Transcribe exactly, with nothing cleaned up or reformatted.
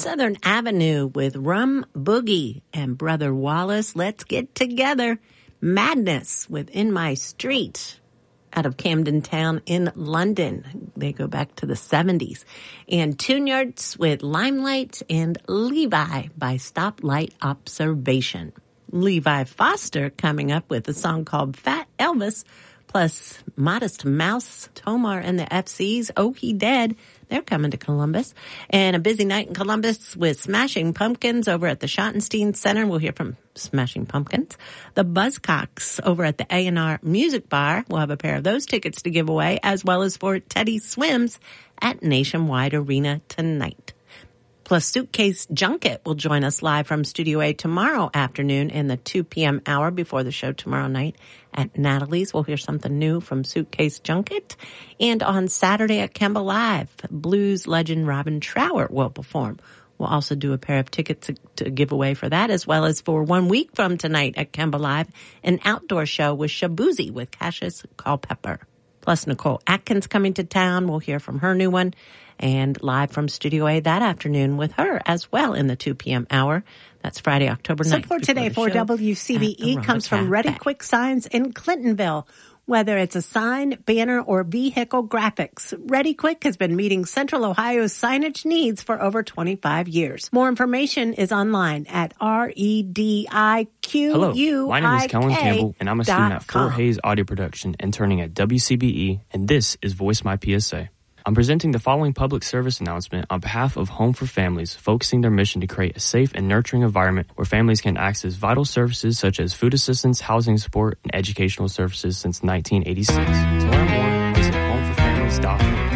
Southern Avenue with Rum Boogie and Brother Wallace. Let's get together. Madness with In My Street out of Camden Town in London. They go back to the seventies. And Tune Yards with Limelight and Levi by Stoplight Observation. Levi Foster coming up with a song called Fat Elvis, plus Modest Mouse, Tomar and the F Cs, Oh He Dead. They're coming to Columbus. And a busy night in Columbus with Smashing Pumpkins over at the Schottenstein Center. We'll hear from Smashing Pumpkins. The Buzzcocks over at the A and R Music Bar. We'll have a pair of those tickets to give away, as well as for Teddy Swims at Nationwide Arena tonight. Plus, Suitcase Junket will join us live from Studio A tomorrow afternoon in the two p.m. hour before the show tomorrow night at Natalie's. We'll hear something new from Suitcase Junket. And on Saturday at Kemba Live, blues legend Robin Trower will perform. We'll also do a pair of tickets to, to give away for that, as well as for one week from tonight at Kemba Live, an outdoor show with Shabuzi with Cassius Culpepper. Plus, Nicole Atkins coming to town. We'll hear from her new one. And live from Studio A that afternoon with her as well in the two p.m. hour. That's Friday, October ninth. Support today for W C B E comes from Ready Quick Signs in Clintonville. Whether it's a sign, banner, or vehicle graphics, Ready Quick has been meeting Central Ohio's signage needs for over twenty-five years. More information is online at R E D I Q U I K Hello, my name is Kellen Campbell, and I'm a student at Fort Hayes Audio Production, interning at W C B E, and this is Voice My P S A. I'm presenting the following public service announcement on behalf of Home for Families, focusing their mission to create a safe and nurturing environment where families can access vital services such as food assistance, housing support, and educational services since nineteen eighty-six. To learn more, visit home for families dot org.